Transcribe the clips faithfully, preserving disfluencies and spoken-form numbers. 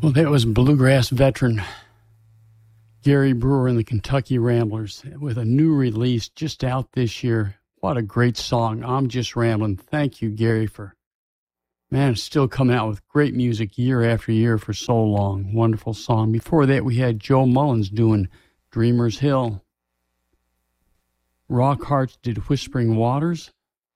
Well, that was bluegrass veteran Gary Brewer and the Kentucky Ramblers with a new release just out this year. What a great song. I'm Just Rambling. Thank you, Gary, for, man, still coming out with great music year after year for so long. Wonderful song. Before that, we had Joe Mullins doing Dreamer's Hill. Rock Hearts did Whispering Waters.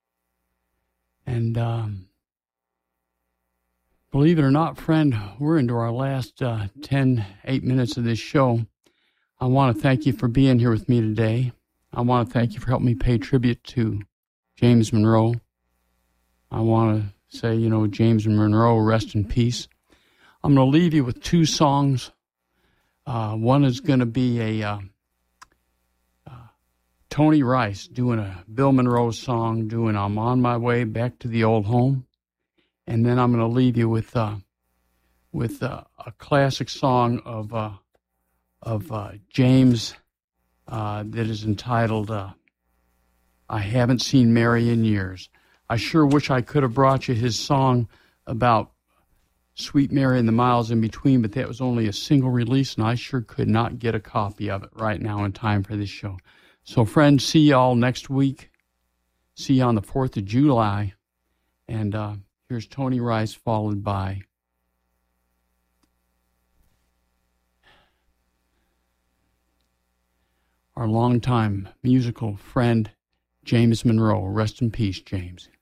And, um, believe it or not, friend, we're into our last uh, ten, eight minutes of this show. I want to thank you for being here with me today. I want to thank you for helping me pay tribute to James Monroe. I want to say, you know, James Monroe, rest in peace. I'm going to leave you with two songs. Uh, one is going to be a uh, uh, Tony Rice doing a Bill Monroe song, doing I'm on my way back to the old home. And then I'm going to leave you with uh, with uh, a classic song of uh, of uh, James uh, that is entitled uh, I Haven't Seen Mary in Years. I sure wish I could have brought you his song about Sweet Mary and the Miles in Between, but that was only a single release, and I sure could not get a copy of it right now in time for this show. So, friends, see y'all next week. See you on the fourth of July. And uh, here's Tony Rice, followed by our longtime musical friend, James Monroe. Rest in peace, James.